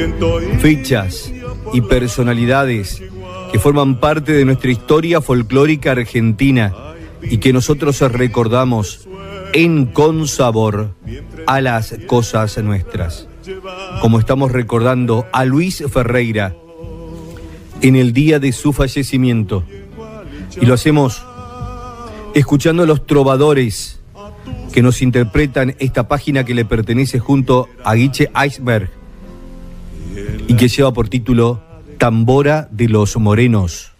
Fechas y personalidades que forman parte de nuestra historia folclórica argentina y que nosotros recordamos en Consabor a las cosas nuestras. Como estamos recordando a Luis Ferreira en el día de su fallecimiento. Y lo hacemos escuchando a los trovadores que nos interpretan esta página que le pertenece junto a Guiche Iceberg y que lleva por título Tambora de los Morenos.